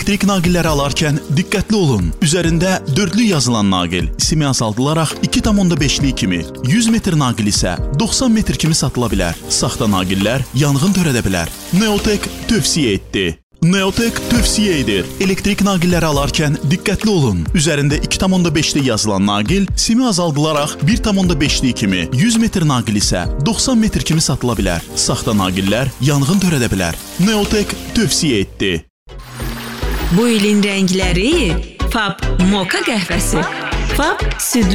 Elektrik naqilləri alarkən diqqətli olun. Üzərində dördlü yazılan naqil simi azaldılaraq 2,5'lik kimi, 100 metr naqil isə 90 metr kimi satıla bilər. Saxta naqillər yanğın törədə bilər. Neotek tövsiyə etdi. Neotek tövsiyə edir. Elektrik naqilləri alarkən diqqətli olun. Üzərində 2,5'lik yazılan naqil simi azaldılaraq 1,5'lik kimi, 100 metr naqil isə 90 metr kimi satıla bilər. Saxta naqillər yanğın törədə bilər. Neotek tövsiyə etdi. Bu ilin rəngləri Fab Moka qəhvəsi, Fab südlü